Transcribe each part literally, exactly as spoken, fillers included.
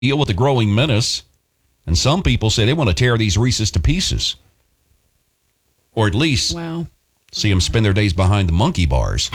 deal with the growing menace. And some people say they want to tear these Reese's to pieces. Or at least wow. see them spend their days behind the monkey bars.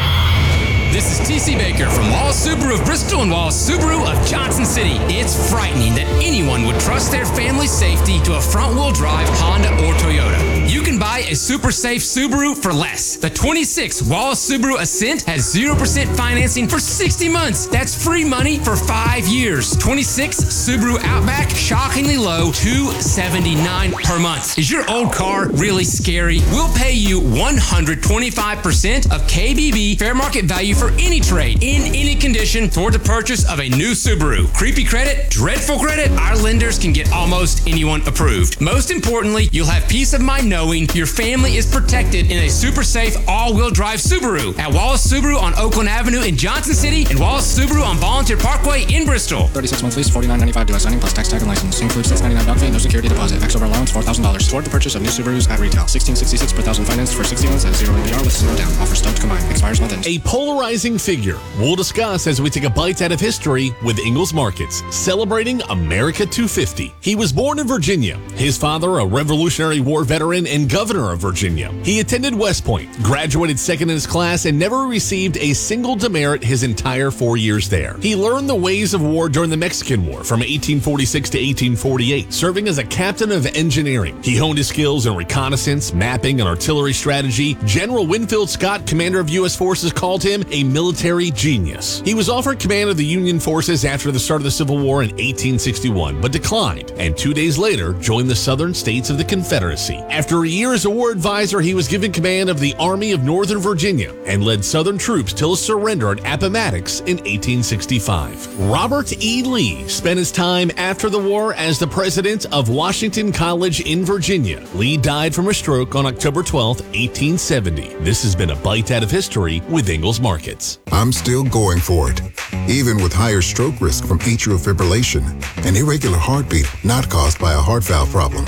This is T C Baker from Wallace Subaru of Bristol and Wallace Subaru of Johnson City. It's frightening that anyone would trust their family's safety to a front-wheel drive Honda or Toyota. You can buy a super safe Subaru for less. The twenty-six Wallace Subaru Ascent has zero percent financing for sixty months. That's free money for five years. twenty-six Subaru Outback, shockingly low, two seventy-nine per month. Is your old car really scary? We'll pay you one hundred twenty-five percent of K B B fair market value for any trade, in any condition, toward the purchase of a new Subaru. Creepy credit? Dreadful credit? Our lenders can get almost anyone approved. Most importantly, you'll have peace of mind knowing your family is protected in a super safe all-wheel drive Subaru. At Wallace Subaru on Oakland Avenue in Johnson City and Wallace Subaru on Volunteer Parkway in Bristol. thirty-six month lease, forty-nine ninety-five due signing plus tax, tag, and license. Includes six ninety-nine down fee, no security deposit. Max over allowance four thousand dollars. Toward the purchase of new Subarus at retail. sixteen sixty-six per thousand financed for sixty months at zero A B R with zero down. Offers don't combine. Expires month end. A polarizing figure we'll discuss as we take a bite out of history with Ingalls Markets, celebrating America two fifty. He was born in Virginia. His father, a Revolutionary War veteran and governor of Virginia. He attended West Point, graduated second in his class, and never received a single demerit his entire four years there. He learned the ways of war during the Mexican War from eighteen forty-six to eighteen forty-eight, serving as a captain of engineering. He honed his skills in reconnaissance, mapping, and artillery strategy. General Winfield Scott, commander of U S forces, called him a military genius. He was offered command of the Union forces after the start of the Civil War in eighteen sixty-one, but declined, and two days later joined the southern states of the Confederacy. After a year as a war advisor, he was given command of the Army of Northern Virginia and led Southern troops till his surrender at Appomattox in eighteen sixty-five. Robert E. Lee spent his time after the war as the president of Washington College in Virginia. Lee died from a stroke on October twelfth, eighteen seventy. This has been a bite out of history with Ingalls Markets. I'm still going for it, even with higher stroke risk from atrial fibrillation, an irregular heartbeat not caused by a heart valve problem.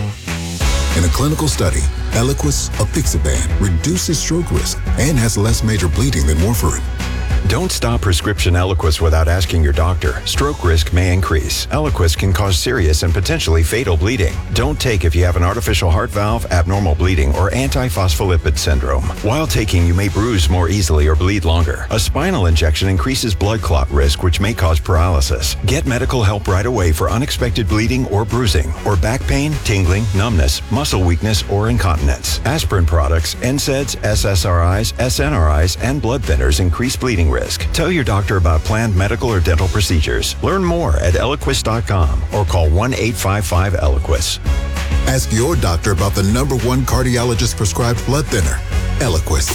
In a clinical study, Eliquis apixaban reduces stroke risk and has less major bleeding than warfarin. Don't stop prescription Eliquis without asking your doctor. Stroke risk may increase. Eliquis can cause serious and potentially fatal bleeding. Don't take if you have an artificial heart valve, abnormal bleeding, or antiphospholipid syndrome. While taking, you may bruise more easily or bleed longer. A spinal injection increases blood clot risk, which may cause paralysis. Get medical help right away for unexpected bleeding or bruising, or back pain, tingling, numbness, muscle weakness, or incontinence. Aspirin products, N SAIDs, S S R Is, S N R Is, and blood thinners increase bleeding risk. Tell your doctor about planned medical or dental procedures. Learn more at Eliquis dot com or call one eight five five Eliquis. Ask your doctor about the number one cardiologist prescribed blood thinner, Eliquis.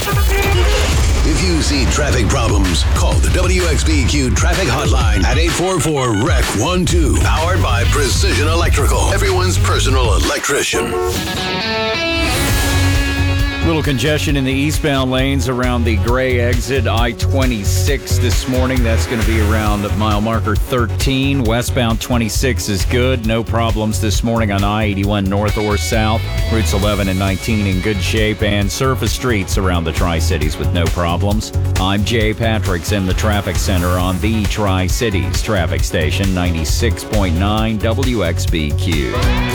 If you see traffic problems, call the W X B Q traffic hotline at eight four four R E C one two. Powered by Precision Electrical, everyone's personal electrician. Little congestion in the eastbound lanes around the Gray exit, I twenty-six this morning. That's going to be around mile marker thirteen. Westbound twenty-six is good. No problems this morning on I eighty-one north or south. Routes eleven and nineteen in good shape, and surface streets around the Tri-Cities with no problems. I'm Jay Patrick's in the traffic center on the Tri-Cities traffic station, ninety-six point nine W X B Q.